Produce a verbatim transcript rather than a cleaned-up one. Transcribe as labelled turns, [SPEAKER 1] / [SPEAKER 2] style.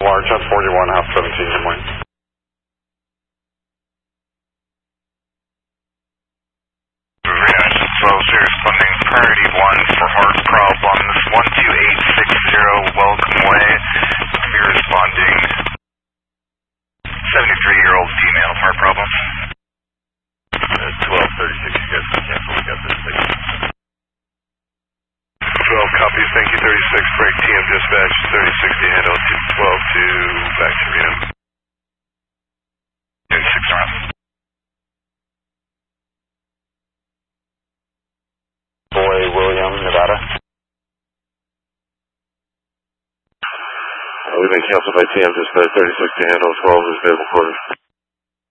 [SPEAKER 1] Large on forty-one, half seventeen, good morning.
[SPEAKER 2] Reaction twelve, serious funding, priority one for heart problems, one two eight six zero, welcome way. Be responding, seventy-three-year-old female, heart problems.
[SPEAKER 3] Uh, twelve thirty-six, you guys can cancel, we got this thing.
[SPEAKER 4] twelve copies, thank you, thirty-six, break T M dispatch, thirty sixty handle, twelve to back to Reno.
[SPEAKER 2] thirty-six around.
[SPEAKER 1] Boy, William, Nevada.
[SPEAKER 4] Uh, we've been canceled by T M dispatch, thirty sixty handle, twelve is available quarters.